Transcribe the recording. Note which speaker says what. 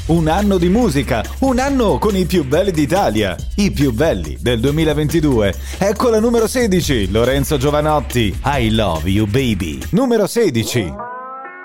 Speaker 1: un anno di musica, un anno con i più belli d'Italia, i più belli del 2022. Ecco la numero 16, Lorenzo Giovanotti, I Love You Baby. Numero 16.